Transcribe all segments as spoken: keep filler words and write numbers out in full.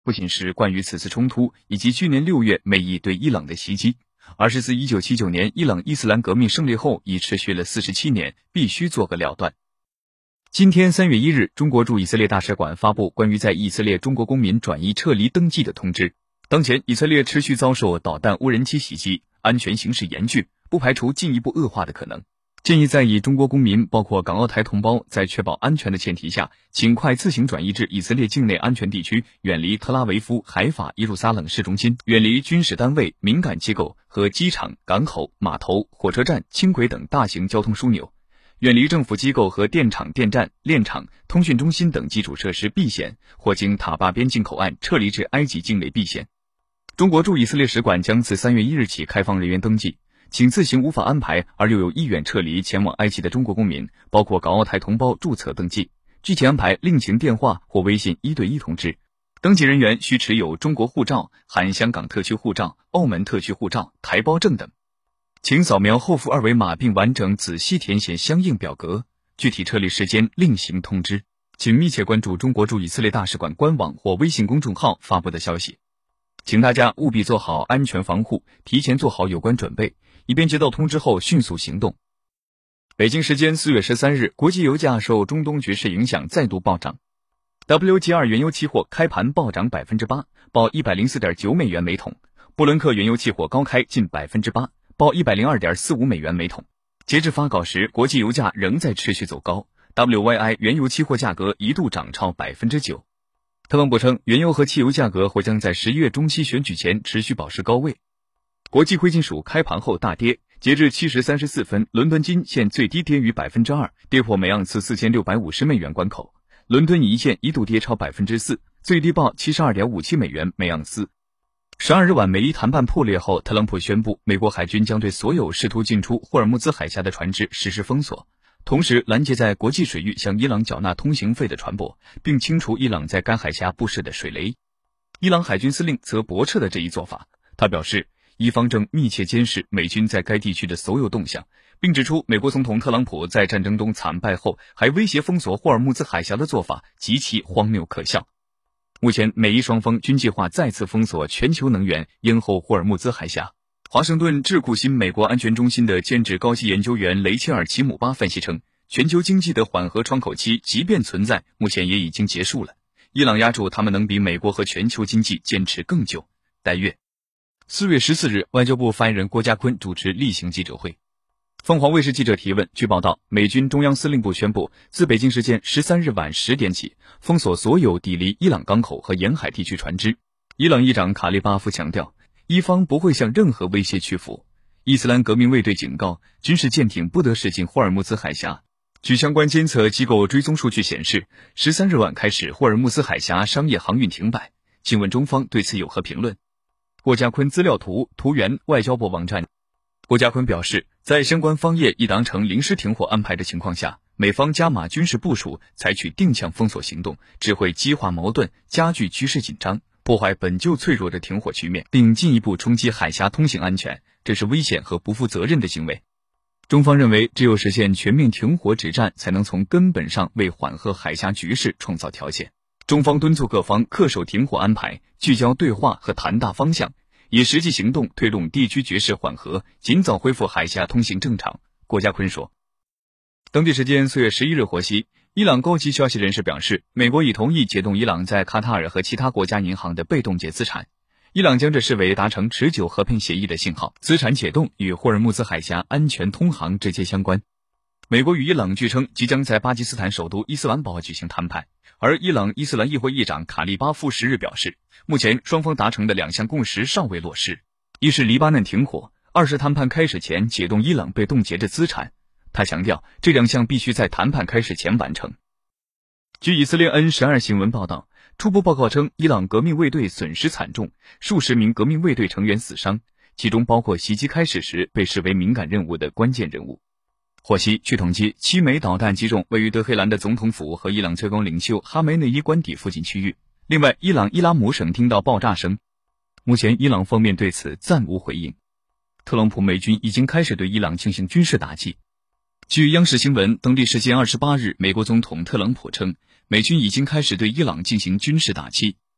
不仅是关于此次冲突以及去年六月美伊对伊朗的袭击，而是自一九七九年伊朗伊斯兰革命胜利后已持续了四十七年，必须做个了断。今天三月一日，中国驻以色列大使馆发布关于在以色列中国公民转移撤离登记的通知。当前以色列持续遭受导弹无人机袭击，安全形势严峻，不排除进一步恶化的可能。建议在以中国公民包括港澳台同胞在确保安全的前提下，尽快自行转移至以色列境内安全地区，远离特拉维夫、海法、耶路撒冷市中心，远离军事单位、敏感机构和机场、港口、码头、火车站、轻轨等大型交通枢纽，远离政府机构和电厂、电站、炼厂、通讯中心等基础设施避险，或经塔巴边境口岸撤离至埃及境内避险。中国驻以色列使馆将自三月一日起开放人员登记，请自行无法安排而又有意愿撤离前往埃及的中国公民，包括港澳台同胞注册登记，具体安排另请电话或微信一对一通知。登记人员需持有中国护照、含香港特区护照、澳门特区护照、台胞证等。请扫描后附二维码并完整仔细填写相应表格，具体撤离时间另行通知。请密切关注中国驻以色列大使馆官网或微信公众号发布的消息。请大家务必做好安全防护，提前做好有关准备，以便接到通知后迅速行动。北京时间四月十三日，国际油价受中东局势影响再度暴涨。W T 二 原油期货开盘暴涨 百分之八， 报 一百零四点九美元每桶。布伦克原油期货高开近 百分之八， 报 一百零二点四五美元每桶。截至发稿时，国际油价仍在持续走高， W Y I 原油期货价格一度涨超 百分之九。特朗普称，原油和汽油价格或将在十一月中期选举前持续保持高位。国际贵金属开盘后大跌，截至七时三十四分，伦敦金现最低跌逾 百分之二， 跌破每盎司四千六百五十美元关口。伦敦一线一度跌超 百分之四， 最低报 七十二点五七美元每盎司。十二日晚美伊谈判破裂后，特朗普宣布美国海军将对所有试图进出霍尔木兹海峡的船只实施封锁，同时拦截在国际水域向伊朗缴纳通行费的船舶，并清除伊朗在该海峡布设的水雷。伊朗海军司令则驳斥了这一做法，他表示伊方正密切监视美军在该地区的所有动向，并指出美国总统特朗普在战争中惨败后还威胁封锁霍尔木兹海峡的做法极其荒谬可笑。目前美伊双方均计划再次封锁全球能源咽后霍尔木兹海峡。华盛顿智库新美国安全中心的兼职高级研究员雷切尔·齐姆巴分析称，全球经济的缓和窗口期即便存在，目前也已经结束了。伊朗压住他们能比美国和全球经济坚持更久。待月四月十四日，外交部发言人郭家坤主持例行记者会。凤凰卫视记者提问，据报道，美军中央司令部宣布，自北京时间十三日晚十点起，封锁所有抵离伊朗港口和沿海地区船只。伊朗议长卡利巴夫强调，伊方不会向任何威胁屈服。伊斯兰革命卫队警告，军事舰艇不得驶进霍尔木兹海峡。据相关监测机构追踪数据显示，十三日晚开始，霍尔木兹海峡商业航运停摆。请问中方对此有何评论？郭家坤资料图图源外交部网站。郭家坤表示，在相关方业已达成临时停火安排的情况下，美方加码军事部署，采取定向封锁行动，只会激化矛盾，加剧局势紧张，破坏本就脆弱的停火局面，并进一步冲击海峡通行安全，这是危险和不负责任的行为。中方认为，只有实现全面停火止战，才能从根本上为缓和海峡局势创造条件。中方敦促各方恪守停火安排，聚焦对话和谈大方向，以实际行动推动地区局势缓和，尽早恢复海峡通行正常。郭家坤说。当地时间四月十一日获悉，伊朗高级消息人士表示，美国已同意解冻伊朗在卡塔尔和其他国家银行的被冻结资产。伊朗将这视为达成持久和平协议的信号，资产解冻与霍尔木兹海峡安全通航直接相关。美国与伊朗据称即将在巴基斯坦首都伊斯兰堡举行谈判，而伊朗伊斯兰议会议长卡利巴夫十日表示，目前双方达成的两项共识尚未落实，一是黎巴嫩停火，二是谈判开始前解冻伊朗被冻结的资产。他强调，这两项必须在谈判开始前完成。据以色列 N 十二 新闻报道，初步报告称，伊朗革命卫队损失惨重，数十名革命卫队成员死伤，其中包括袭击开始时被视为敏感任务的关键人物。获悉，据统计，七枚导弹击中位于德黑兰的总统府和伊朗最高领袖哈梅内伊官邸附近区域。另外，伊朗伊拉姆省听到爆炸声。目前，伊朗方面对此暂无回应。特朗普美军已经开始对伊朗进行军事打击。据央视新闻，当地时间二十八日，美国总统特朗普称，美军已经开始对伊朗进行军事打击。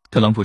特朗普